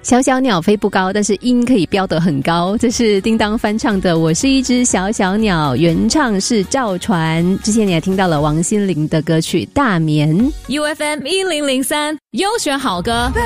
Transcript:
小小鸟飞不高，但是音可以飙得很高。这是叮当翻唱的《我是一只小小鸟》，原唱是赵传。之前你还听到了王心凌的歌曲《大眠》。 UFM 1003优选好歌。